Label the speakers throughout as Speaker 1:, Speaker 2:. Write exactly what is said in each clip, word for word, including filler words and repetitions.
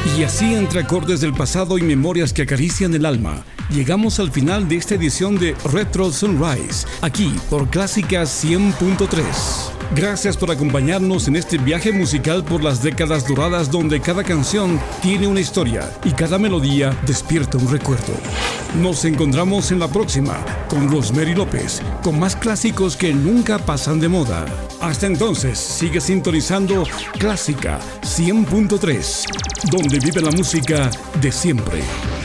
Speaker 1: Y así, entre acordes del pasado y memorias que acarician el alma, llegamos al final de esta edición de Retro Sunrise, aquí por Clásica cien punto tres. Gracias por acompañarnos en este viaje musical por las décadas doradas donde cada canción tiene una historia y cada melodía despierta un recuerdo. Nos encontramos en la próxima con Rosemary López, con más clásicos que nunca pasan de moda. Hasta entonces, sigue sintonizando Clásica cien punto tres, donde vive la música de siempre.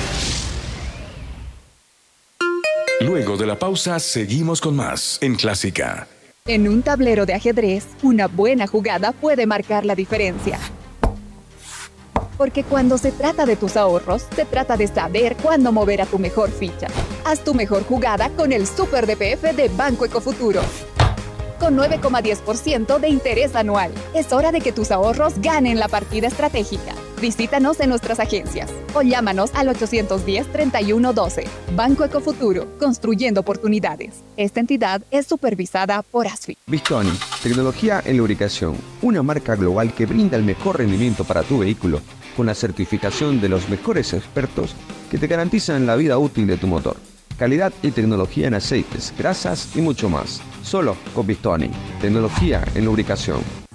Speaker 2: Luego de la pausa, seguimos con más en Clásica.
Speaker 3: En un tablero de ajedrez, una buena jugada puede marcar la diferencia. Porque cuando se trata de tus ahorros, se trata de saber cuándo mover a tu mejor ficha. Haz tu mejor jugada con el Super D P F de Banco Ecofuturo. Con nueve coma diez por ciento de interés anual. Es hora de que tus ahorros ganen la partida estratégica. Visítanos en nuestras agencias o llámanos al ochocientos diez, treinta y uno doce. Banco Ecofuturo, construyendo oportunidades. Esta entidad es supervisada por ASFI.
Speaker 4: Bistoni, tecnología en lubricación. Una marca global que brinda el mejor rendimiento para tu vehículo, con la certificación de los mejores expertos que te garantizan la vida útil de tu motor. Calidad y tecnología en aceites, grasas y mucho más. Solo con Bistoni, tecnología en lubricación.